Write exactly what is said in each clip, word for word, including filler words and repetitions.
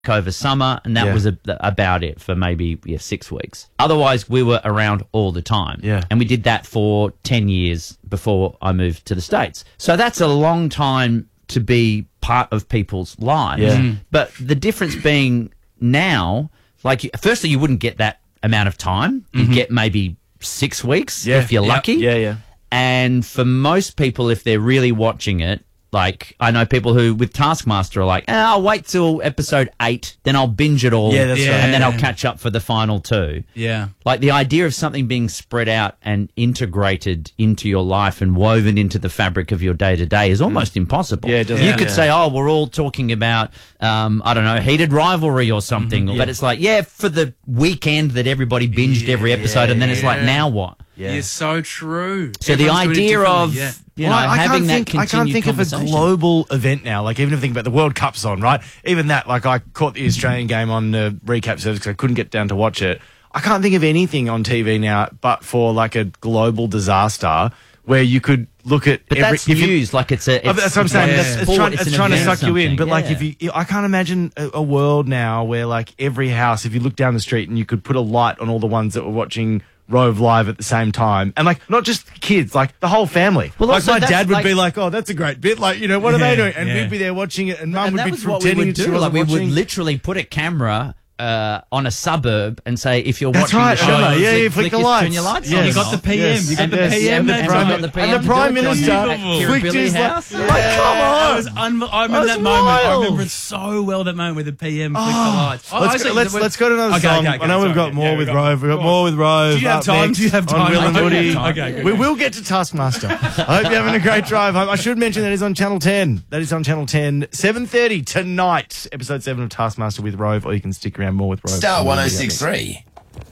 over summer, and that Yeah. was a, about it for maybe yeah, six weeks. Otherwise, we were around all the time. Yeah. And we did that for ten years before I moved to the States. So that's a long time to be part of people's lives. Yeah. Mm. But the difference being now, like, firstly, you wouldn't get that amount of time. You'd get maybe six weeks Yeah. if you're Yep. lucky. Yeah, yeah. And for most people, if they're really watching it, like, I know people who, with Taskmaster, are like, eh, I'll wait till episode eight, then I'll binge it all, Yeah, that's right. and then I'll Yeah. catch up for the final two. Yeah. Like, the idea of something being spread out and integrated into your life and woven into the fabric of your day-to-day is almost impossible. Yeah, it doesn't- You yeah. could Yeah. say, oh, we're all talking about, um, I don't know, heated rivalry or something, but it's like, yeah, for the weekend that everybody binged every episode, and then it's like, Yeah. now what? Yeah. You're so true. So the Everyone's doing it idea differently, of... yeah. You know, Well, I, I having can't that think, I can't continued think of a conversation. global event now. Like, even think about the World Cup's on, right? Even that, like, I caught the Australian game on the recap service because I couldn't get down to watch it. I can't think of anything on T V now but for, like, a global disaster where you could look at... But every, that's if you- news. Like, it's a... It's, Oh, that's what I'm saying. like a That's, it's sport, trying, it's it's an trying to event or suck you in. something. But like, Yeah. if you, I can't imagine a, a world now where like every house, if you look down the street and you could put a light on all the ones that were watching Rove live at the same time, and like not just kids, like the whole family. Well, like also my that's dad would like- be like, "Oh, that's a great bit." Like, you know, what are they Yeah, doing? And yeah. we'd be there watching it, and Mum And would that be was what we pretending would she do. wasn't Like, we would watching. literally put a camera uh, on a suburb and say, if you're That's watching right, the show, Emma. Yeah, flick, you flick the your- lights. turn your lights Yes. on. You got the P M. Yes. You got And the yes, P M. and the man. Prime- got the P M and the do Prime it, Minister John, at Kira flicked Billy his house. light. Like, come I on. was un- I remember That's that moment. I wild. remember it so well. That moment where the P M flicked the Oh, lights. I- I let's, see- go, let's, we're- let's go to another Okay, song. okay, okay, I know we've sorry. got more Yeah, with we've got- Rove. We've got go on. more with Rove. Do you have up time? next Do you have on time? Will and I do Woody. have time. Okay, okay. We will get to Taskmaster. I hope you're having a great drive home. I should mention that is on Channel ten. That is on Channel ten, seven thirty tonight. Episode seven of Taskmaster with Rove, or you can stick around more with Rove. Star one oh six three.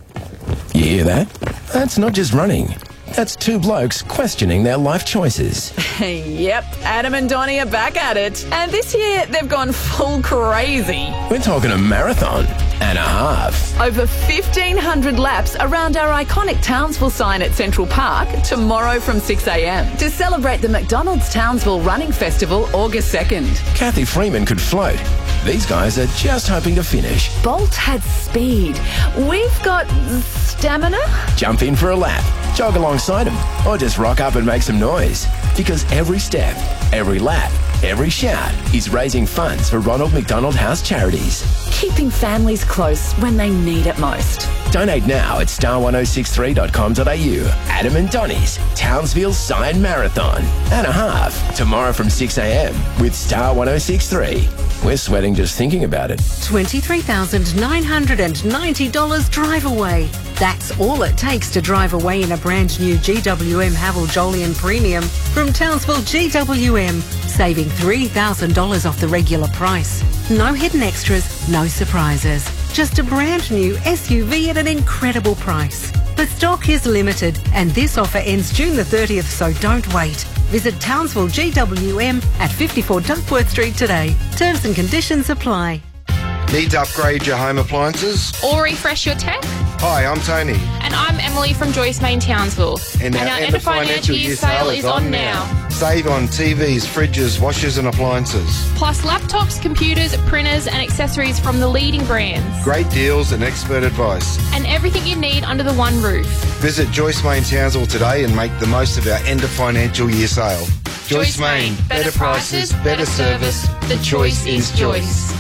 You hear that? That's not just running. That's two blokes questioning their life choices. Yep, Adam and Donnie are back at it. And this year, they've gone full crazy. We're talking a marathon and a half. Over fifteen hundred laps around our iconic Townsville sign at Central Park tomorrow from six a.m. to celebrate the McDonald's Townsville Running Festival August second. Kathy Freeman could float. These guys are just hoping to finish. Bolt had speed. We've got stamina. Jump in for a lap, jog alongside them, or just rock up and make some noise. Because every step, every lap, every shout is raising funds for Ronald McDonald House Charities. Keeping families close when they need it most. Donate now at star one oh six three dot com dot a u. Adam and Donnie's Townsville Sign Marathon and a half tomorrow from six a.m. with Star one oh six three. We're sweating just thinking about it. twenty-three thousand nine hundred ninety dollars drive away. That's all it takes to drive away in a brand new G W M Haval Jolyon Premium from Townsville G W M, saving three thousand dollars off the regular price. No hidden extras, no surprises. Just a brand new S U V at an incredible price. But stock is limited and this offer ends June the thirtieth, so don't wait. Visit Townsville G W M at fifty-four Duckworth Street today. Terms and conditions apply. Need to upgrade your home appliances? Or refresh your tech? Hi, I'm Tony. And I'm Emily from Joyce Main Townsville. And, our end of financial year sale is on now. Save on T Vs, fridges, washers and appliances. Plus laptops, computers, printers and accessories from the leading brands. Great deals and expert advice. And everything you need under the one roof. Visit Joyce Main Townsville today and make the most of our end of financial year sale. Joyce Main. Better prices, better service. The choice is Joyce.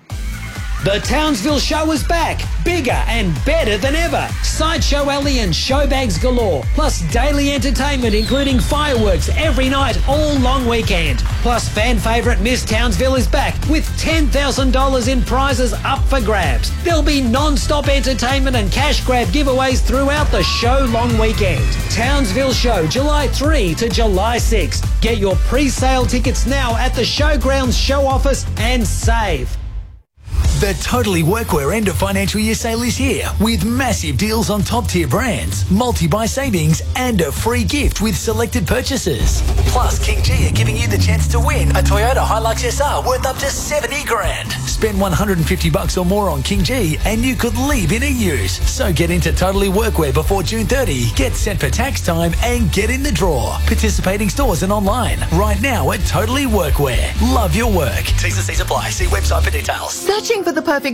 The Townsville Show is back, bigger and better than ever. Sideshow Alley and showbags galore, plus daily entertainment including fireworks every night all long weekend. Plus fan favourite Miss Townsville is back with ten thousand dollars in prizes up for grabs. There'll be non-stop entertainment and cash grab giveaways throughout the show long weekend. Townsville Show, July third to July sixth. Get your pre-sale tickets now at the Showgrounds show office and save. The Totally Workwear end of financial year sale is here with massive deals on top tier brands, multi-buy savings and a free gift with selected purchases. Plus, King G are giving you the chance to win a Toyota Hilux S R worth up to seventy grand. Spend one hundred fifty bucks or more on King G and you could leave in a use. So get into Totally Workwear before June thirtieth, get set for tax time and get in the draw. Participating stores and online right now at Totally Workwear. Love your work. T's and C's apply. See website for details. Searching for the perfect